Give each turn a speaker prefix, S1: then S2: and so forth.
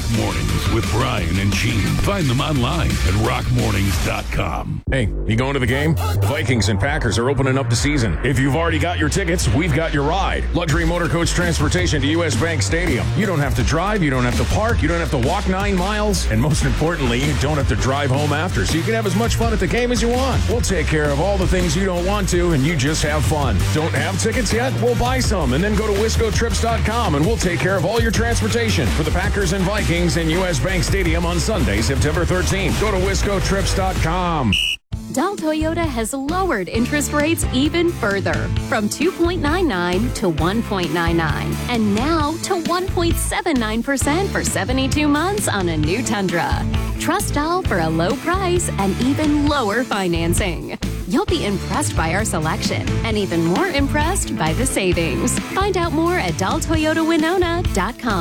S1: Mornings with Brian and Gene. Find them online at rockmornings.com.
S2: Hey, you going to the game? The Vikings and Packers are opening up the season. If you've already got your tickets, we've got your ride. Luxury motor coach transportation to U.S. Bank Stadium. You don't have to drive, you don't have to park, you don't have to walk 9 miles, and most importantly, you don't have to drive home after, so you can have as much fun at the game as you want. We'll take care of all the things you don't want to, and you just have fun. Don't have tickets yet? We'll buy some, and then go to wiscotrips.com, and we'll take care of all your transportation for the Packers and Vikings in U.S. Bank Stadium on Sunday, September 13th. Go to wiscotrips.com.
S3: Dahl Toyota has lowered interest rates even further, from 2.99 to 1.99, and now to 1.79% for 72 months on a new Tundra. Trust Dahl for a low price and even lower financing. You'll be impressed by our selection and even more impressed by the savings. Find out more at DahlToyotaWinona.com.